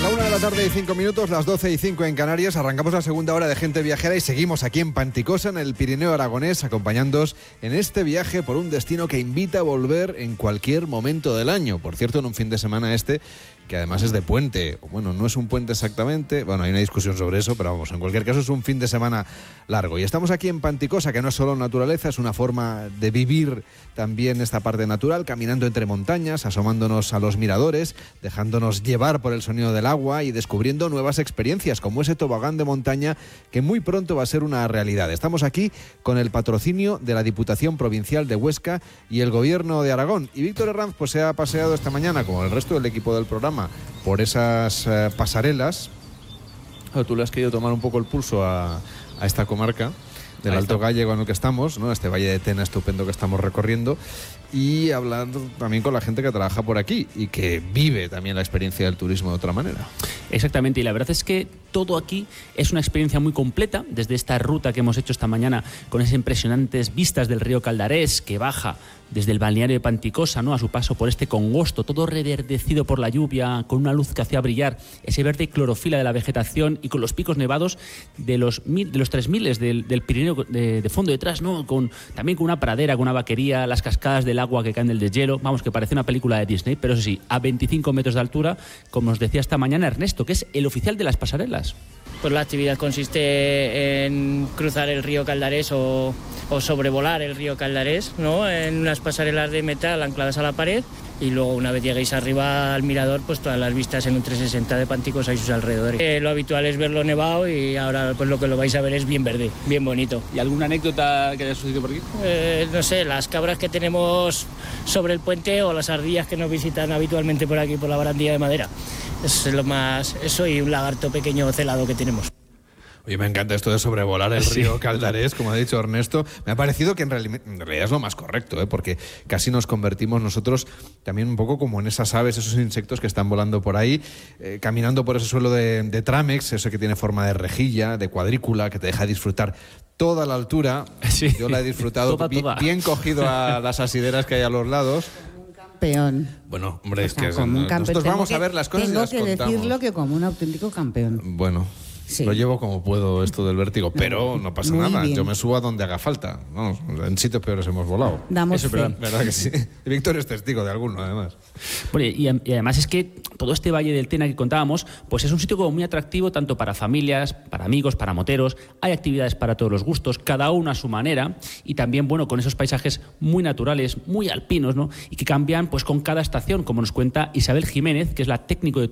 La 1 de la tarde y 5 minutos, las 12 y 5 en Canarias. Arrancamos la segunda hora de Gente Viajera y seguimos aquí en Panticosa, en el Pirineo aragonés, acompañándoos en este viaje por un destino que invita a volver en cualquier momento del año. Por cierto, en un fin de semana que además es de puente. Bueno, no es un puente exactamente, bueno, hay una discusión sobre eso, pero vamos, en cualquier caso es un fin de semana largo. Y estamos aquí en Panticosa, que no es solo naturaleza, es una forma de vivir también esta parte natural, caminando entre montañas, asomándonos a los miradores, dejándonos llevar por el sonido del agua y descubriendo nuevas experiencias, como ese tobogán de montaña que muy pronto va a ser una realidad. Estamos aquí con el patrocinio de la Diputación Provincial de Huesca y el Gobierno de Aragón. Y Víctor Herranz pues se ha paseado esta mañana, como el resto del equipo del programa, por esas pasarelas. Tú le has querido tomar un poco el pulso a esta comarca del Alto Gallego en el que estamos, ¿no? Este valle de Tena estupendo que estamos recorriendo, y hablando también con la gente que trabaja por aquí y que vive también la experiencia del turismo de otra manera. Exactamente, y la verdad es que todo aquí es una experiencia muy completa, desde esta ruta que hemos hecho esta mañana con esas impresionantes vistas del río Caldarés que baja desde el balneario de Panticosa, ¿no?, a su paso por este congosto, todo reverdecido por la lluvia, con una luz que hacía brillar ese verde clorofila de la vegetación, y con los picos nevados de los 3000 del Pirineo de fondo detrás, ¿no?, también con una pradera, con una vaquería, las cascadas del agua que caen del deshielo. Vamos, que parece una película de Disney, pero eso sí, a 25 metros de altura, como nos decía esta mañana Ernesto, que es el oficial de las pasarelas. Pues la actividad consiste en cruzar el río Caldarés o sobrevolar el río Caldarés, ¿no?, en unas pasarelas de metal ancladas a la pared, y luego, una vez lleguéis arriba al mirador, pues todas las vistas en un 360 de Panticosa y sus alrededores. Lo habitual es verlo nevado, y ahora pues lo que lo vais a ver es bien verde, bien bonito. ¿Y alguna anécdota que haya sucedido por aquí? No sé, las cabras que tenemos sobre el puente, o las ardillas que nos visitan habitualmente por aquí, por la barandilla de madera. Es lo más, eso, y un lagarto pequeño celado que tenemos. Oye, me encanta esto de sobrevolar el río Caldarés, como ha dicho Ernesto. Me ha parecido que en realidad es lo más correcto, porque casi nos convertimos nosotros también un poco como en esas aves, esos insectos que están volando por ahí, caminando por ese suelo de trámex, eso que tiene forma de rejilla, de cuadrícula, que te deja disfrutar toda la altura. Sí. Yo la he disfrutado toda. Bien cogido a las asideras que hay a los lados. Campeón. Bueno, hombre, es que nosotros vamos a ver las cosas y las contamos. Tengo que decirlo, que como un auténtico campeón. Bueno, sí. Lo llevo como puedo esto del vértigo, pero no pasa nada. Bien. Yo me subo a donde haga falta. Vamos, en sitios peores hemos volado. Damos fe. ¿Verdad que sí? Y Víctor es testigo de alguno, además. Bueno, y además es que todo este valle del Tena que contábamos, pues es un sitio como muy atractivo tanto para familias, para amigos, para moteros. Hay actividades para todos los gustos, cada uno a su manera, y también, bueno, con esos paisajes muy naturales, muy alpinos, ¿no?, y que cambian pues con cada estación, como nos cuenta Isabel Jiménez, que es la técnico de